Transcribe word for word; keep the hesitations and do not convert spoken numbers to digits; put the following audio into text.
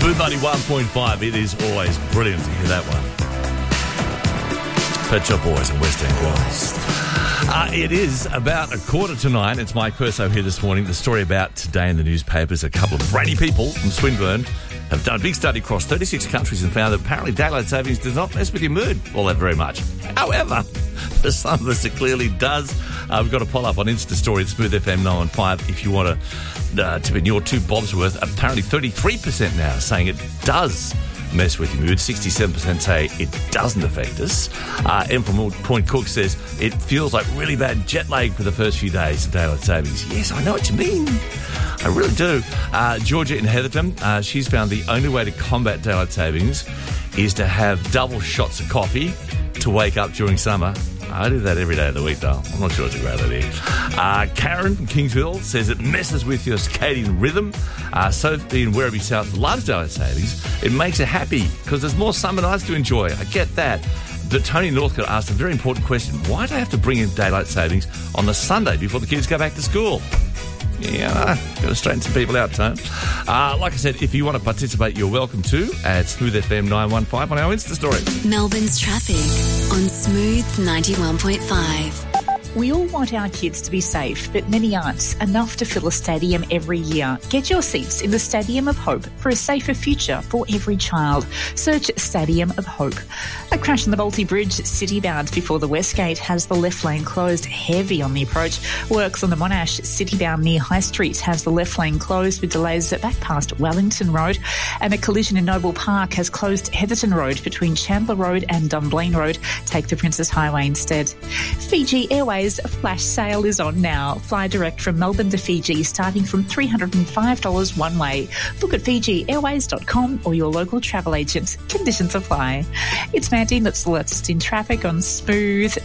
Smooth ninety-one point five. It is always brilliant to hear that one. Pet Shop Boys and West End Girls. Uh, it is about a quarter to nine. It's Mike Perso here this morning. The story about today in the newspapers, a couple of brainy people from Swinburne have done a big study across thirty-six countries and found that apparently daylight savings does not mess with your mood all that very much. However, for some of us it clearly does. Uh, we've got a poll up on Insta Story at Smooth F M nine one five if you want to uh, tip in your two bobs worth. Apparently thirty-three percent now saying it does mess with your mood. sixty-seven percent say it doesn't affect us. Uh, M from Point Cook says it feels like really bad jet lag for the first few days of daylight savings. Yes, I know what you mean. I really do. Uh, Georgia in Heatherton, uh, she's found the only way to combat daylight savings is to have double shots of coffee to wake up during summer. I do that every day of the week, though. I'm not sure it's a great idea. Uh, Karen from Kingsville says it messes with your circadian rhythm. Uh, Sophie in Werribee South loves daylight savings. It makes her happy because there's more summer nights to enjoy. I get that. But Tony Northcote asked a very important question. Why do I have to bring in daylight savings on the Sunday before the kids go back to school? Yeah, got to straighten some people out, Tone. Uh, like I said, if you want to participate, you're welcome to at Smooth F M nine one five on our Insta Story. Melbourne's traffic on Smooth ninety-one point five. We all want our kids to be safe, but many aren't. Enough to fill a stadium every year. Get your seats in the Stadium of Hope for a safer future for every child. Search Stadium of Hope. A crash on the Bolte Bridge, city-bound before the West Gate, has the left lane closed, heavy on the approach. Works on the Monash, city-bound near High Street, has the left lane closed with delays back past Wellington Road. And a collision in Noble Park has closed Heatherton Road between Chandler Road and Dunblane Road. Take the Princess Highway instead. Fiji Airways flash sale is on now. Fly direct from Melbourne to Fiji starting from three hundred five dollars one way. Book at fiji airways dot com or your local travel agent. Conditions apply. It's Mandy, that's the latest in traffic on Smooth